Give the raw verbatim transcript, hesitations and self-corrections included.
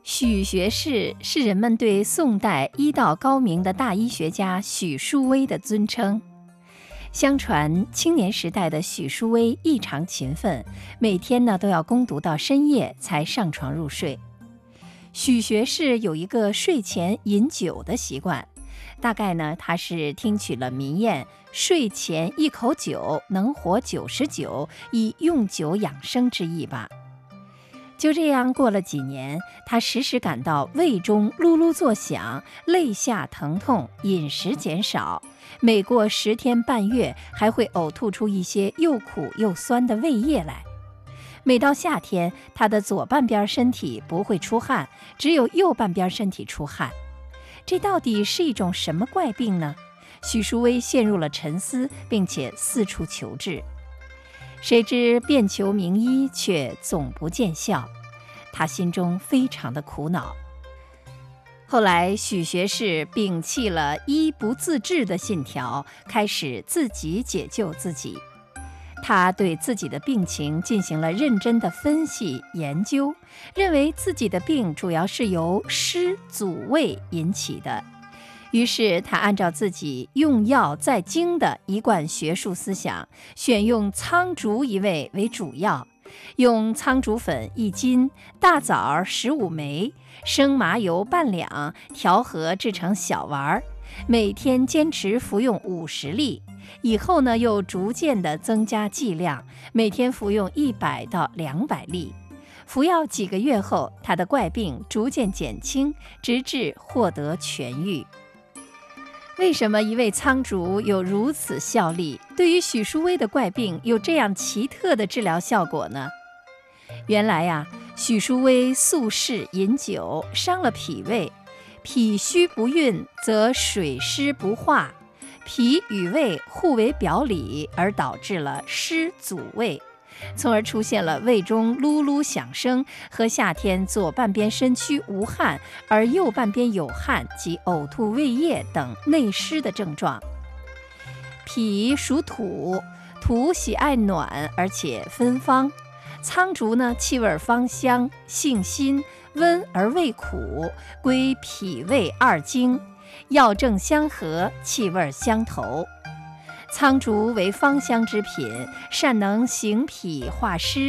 许学士是人们对宋代医道高明的大医学家许淑薇的尊称。相传青年时代的许淑薇异常勤奋，每天呢都要攻读到深夜才上床入睡。许学士有一个睡前饮酒的习惯，大概呢他是听取了民谚睡前一口酒能活九十九，以用酒养生之意吧。就这样过了几年，他时时感到胃中噜噜作响，肋下疼痛，饮食减少，每过十天半月还会呕吐出一些又苦又酸的胃液来。每到夏天，他的左半边身体不会出汗，只有右半边身体出汗。这到底是一种什么怪病呢？许淑薇陷入了沉思，并且四处求治。谁知遍求名医，却总不见效，他心中非常的苦恼。后来许学士摒弃了医不自治的信条，开始自己解救自己。他对自己的病情进行了认真的分析研究，认为自己的病主要是由湿阻胃引起的。于是他按照自己用药在精的一贯学术思想，选用苍竹一味为主要，用苍竹粉一斤，大枣十五枚，生麻油半两，调和制成小丸，每天坚持服用五十粒。以后呢，又逐渐的增加剂量，每天服用一百到两百粒。服药几个月后，他的怪病逐渐减轻，直至获得痊愈。为什么一味苍竹有如此效力，对于许淑薇的怪病有这样奇特的治疗效果呢？原来呀、啊，许淑薇素嗜饮酒，伤了脾胃，脾虚不运，则水湿不化，脾与胃互为表里，而导致了湿阻胃，从而出现了胃中噜噜响声和夏天左半边身躯无汗而右半边有汗及呕吐胃液等内湿的症状。脾属土，土喜爱暖而且芬芳，苍竹呢气味芳香，性辛，温而味苦，归脾胃二经，药证相合，气味相投。苍竹为芳香之品，善能行脾化湿，